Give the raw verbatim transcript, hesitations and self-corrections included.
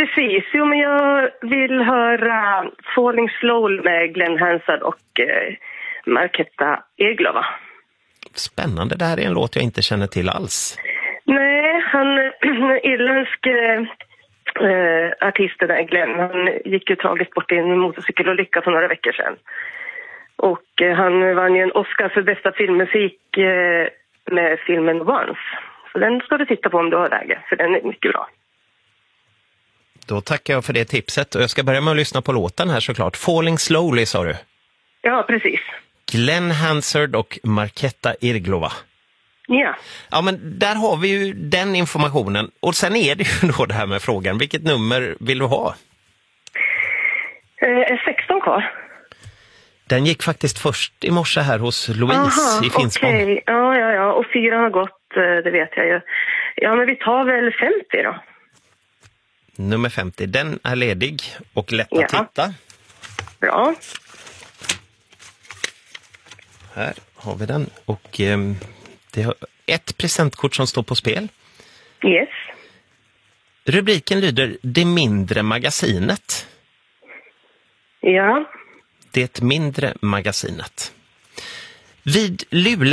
precis. Jo, men jag vill höra Falling Slowly med Glenn Hansard och eh, Marketta Irglova. Spännande, det här är en låt jag inte känner till alls. Nej, han irländsk eh, artisten där, Glenn, han gick ju tragiskt bort i en motorcykelolycka för några veckor sedan. Och eh, han vann ju en Oscar för bästa filmmusik eh, med filmen Once. Så den ska du titta på om du har läge, för den är mycket bra. Då tackar jag för det tipset och jag ska börja med att lyssna på låten här såklart. Falling Slowly sa du? Ja, precis. Glenn Hansard och Marketta Irglova. Ja. Ja, men där har vi ju den informationen. Och sen är det ju då det här med frågan. Vilket nummer vill du ha? Eh, sexton kvar. Den gick faktiskt först i morse här hos Louise. Aha, i Finspång. Okej, okay. ja, ja, ja. Och fyra har gått, det vet jag ju. Ja, men vi tar väl femtio då. Nummer femtio, den är ledig och lätt ja. att titta. Bra. Här har vi den. Och eh, det har ett presentkort som står på spel. Yes. Rubriken lyder Det mindre magasinet. Ja. Det mindre magasinet. Vid Luleå